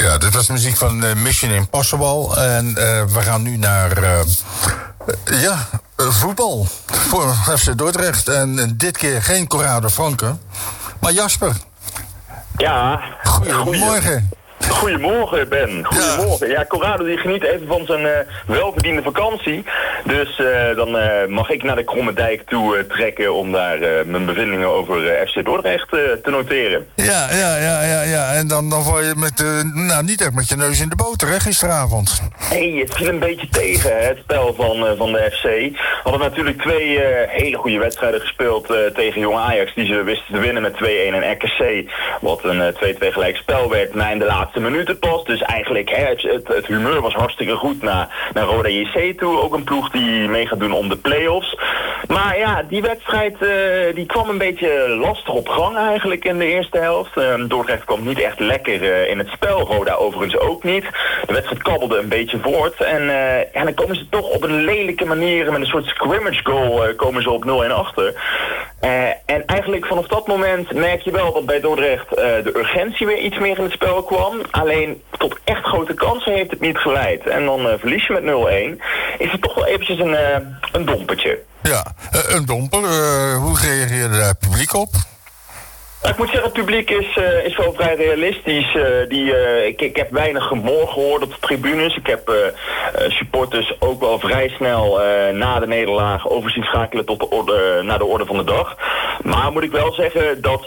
Ja, dit was muziek van Mission Impossible. En we gaan nu naar voetbal voor FC Dordrecht. En dit keer geen Corrado Franke, maar Jasper. Ja. Goedemorgen. Goedemorgen, Ben. Goedemorgen. Ja, Corrado die geniet even van zijn welverdiende vakantie. Dus dan mag ik naar de Kromme Dijk toe trekken om daar mijn bevindingen over FC Dordrecht te noteren. Ja. En dan val je met, niet echt met je neus in de boter, hè, gisteravond. Het viel een beetje tegen, het spel van de FC. We hadden natuurlijk 2 hele goede wedstrijden gespeeld tegen Jong Ajax, die ze wisten te winnen met 2-1 en RKC. Wat een 2-2 gelijk spel werd, maar in de laatste minuten pas. Dus eigenlijk, het humeur was hartstikke goed naar Roda JC toe. Ook een ploeg die mee gaat doen om de play-offs. Maar ja, die wedstrijd die kwam een beetje lastig op gang eigenlijk in de eerste helft. Dordrecht kwam niet echt lekker in het spel. Roda overigens ook niet. De wedstrijd kabbelde een beetje voort. En dan komen ze toch op een lelijke manier met een soort scrimmage goal komen ze op 0-1 achter. En eigenlijk vanaf dat moment merk je wel dat bij Dordrecht de urgentie weer iets meer in het spel kwam. Alleen tot echt grote kansen heeft het niet geleid. En dan verlies je met 0-1. Is het toch wel eventjes een dompertje. Ja, een domper. Hoe reageerde daar het publiek op? Ik moet zeggen, het publiek is wel vrij realistisch. Ik heb weinig gemor gehoord op de tribunes. Ik heb supporters ook wel vrij snel na de nederlaag over zien schakelen tot naar de orde van de dag. Maar moet ik wel zeggen dat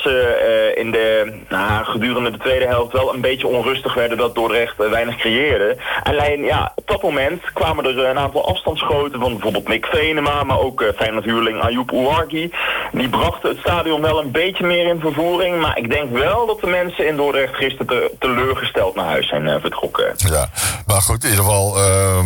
ze gedurende de tweede helft wel een beetje onrustig werden, dat Dordrecht weinig creëerde. Alleen op dat moment kwamen er een aantal afstandsschoten van bijvoorbeeld Nick Venema, maar ook Feyenoord-huurling Ayoub Ouarghi. Die brachten het stadion wel een beetje meer in vervoering. Maar ik denk wel dat de mensen in Dordrecht gisteren teleurgesteld naar huis zijn vertrokken. Ja, maar goed, in ieder geval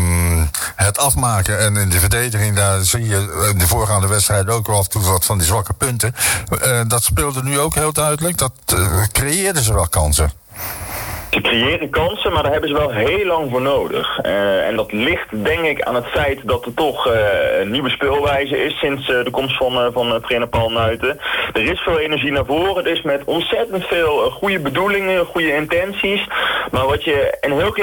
het afmaken en in de verdediging, daar zie je de voorgaande wedstrijd ook wel af en toe wat van die zwakke punten. Dat speelde nu ook heel duidelijk. Dat creëerden ze wel kansen. Ze creëren kansen, maar daar hebben ze wel heel lang voor nodig. En dat ligt denk ik aan het feit dat er toch een nieuwe speelwijze is sinds de komst van trainer Paul Nuijten. Er is veel energie naar voren, er is met ontzettend veel goede bedoelingen, goede intenties. Maar wat er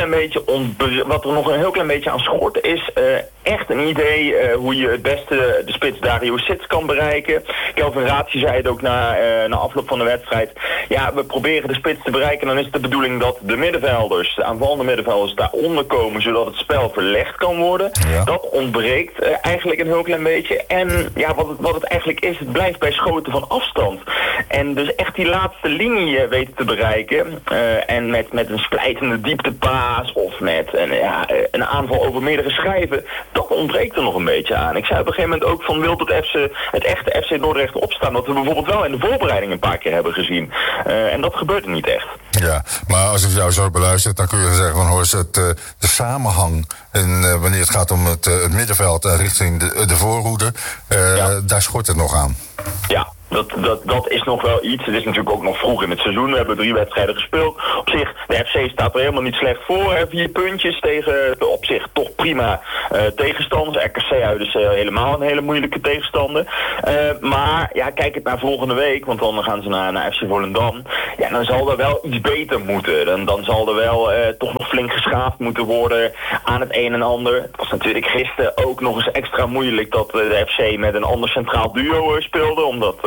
nog een heel klein beetje aan schort is echt een idee hoe je het beste de spits Dario Sits kan bereiken. Kelvin Ratzi zei het ook na afloop van de wedstrijd. Ja, we proberen de spits te bereiken, dan is het de bedoeling dat de middenvelders, de aanvallende middenvelders, daaronder komen, zodat het spel verlegd kan worden. Ja. Dat ontbreekt eigenlijk een heel klein beetje. En wat het eigenlijk is, het blijft bij schoten van afstand. En dus echt die laatste linie weten te bereiken. En met een splijtende dieptepaas of met een aanval over meerdere schijven, dat ontbreekt er nog een beetje aan. Ik zei op een gegeven moment ook van, wil het echte FC Dordrecht opstaan, dat we bijvoorbeeld wel in de voorbereiding een paar keer hebben gezien. En dat gebeurt er niet echt. Ja, maar als ik jou zo beluister, dan kun je zeggen van Horst, de samenhang en wanneer het gaat om het middenveld richting de voorhoede, daar schort het nog aan. Ja. Dat is nog wel iets. Het is natuurlijk ook nog vroeg in het seizoen. We hebben 3 wedstrijden gespeeld. Op zich, de FC staat er helemaal niet slecht voor. 4 puntjes tegen op zich toch prima tegenstanders. RKC uit is helemaal een hele moeilijke tegenstander. Maar kijk het naar volgende week. Want dan gaan ze naar FC Volendam. Ja, dan zal er wel iets beter moeten. Dan zal er wel toch nog flink geschaafd moeten worden aan het een en ander. Het was natuurlijk gisteren ook nog eens extra moeilijk dat de FC met een ander centraal duo speelde. Omdat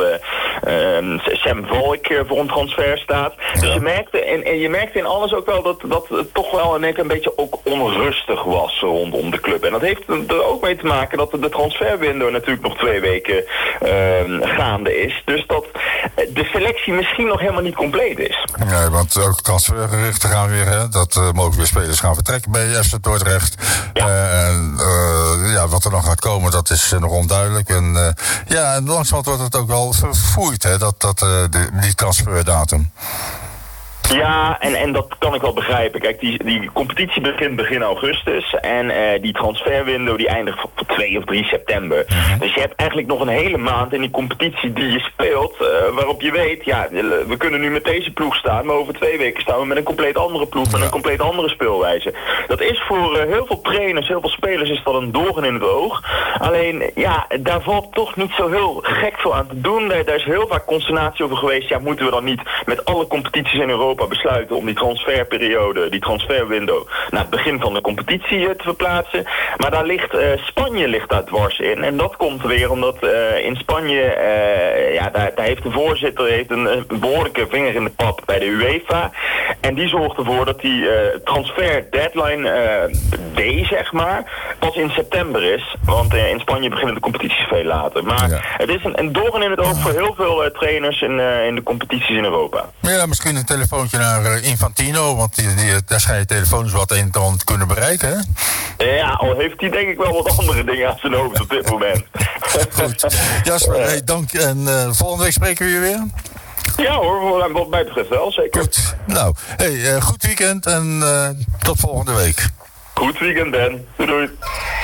Sam Valk voor een transfer staat. Ja. Dus je merkte in alles ook wel dat het toch wel een beetje ook onrustig was rondom de club. En dat heeft er ook mee te maken dat de transferwindow natuurlijk nog 2 weken gaande is. Dus dat de selectie misschien nog helemaal niet compleet is. Ja, want ook transfergerichten gaan weer, hè? Dat mogen weer spelers gaan vertrekken bij FC Dordrecht. Ja. Wat er nog gaat komen, dat is nog onduidelijk. En langzamerhand wordt het ook wel vervoerd, hè, die transferdatum. Ja, en dat kan ik wel begrijpen. Kijk, die competitie begint begin augustus en die transferwindow die eindigt op 2 of 3 september. Dus je hebt eigenlijk nog een hele maand in die competitie die je speelt, waarop je weet, we kunnen nu met deze ploeg staan, maar over 2 weken staan we met een compleet andere ploeg, met een compleet andere speelwijze. Dat is voor heel veel trainers, heel veel spelers is dat een doorn in het oog. Alleen, daar valt toch niet zo heel gek veel aan te doen. Daar is heel vaak consternatie over geweest. Ja, moeten we dan niet met alle competities in Europa Europa besluiten om die transferperiode, die transferwindow, naar het begin van de competitie te verplaatsen. Maar daar ligt Spanje daar dwars in. En dat komt weer omdat in Spanje, daar heeft de voorzitter een behoorlijke vinger in de pap bij de UEFA. En die zorgt ervoor dat die transfer deadline day, zeg maar, pas in september is. Want in Spanje beginnen de competities veel later. Maar het is een doorn in het oog voor heel veel trainers in de competities in Europa. Ja, misschien een telefoontje naar Infantino, want daar schijnt je telefoons wat een en ander kunnen bereiken, hè? Ja, al heeft hij denk ik wel wat andere dingen aan zijn hoofd op dit moment. Goed. Jasper, dank. En volgende week spreken we je weer? Ja hoor, wat mij betreft wel, zeker. Goed. Nou, goed weekend en tot volgende week. Goed weekend, Ben. Doei.